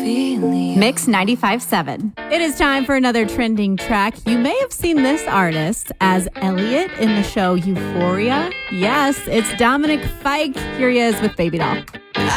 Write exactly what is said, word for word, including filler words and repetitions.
feeling. Mix ninety-five point seven. It is time for another trending track. You may have seen this artist as Elliot in the show Euphoria. Yes, it's Dominic Fike. Here he is with Baby Doll.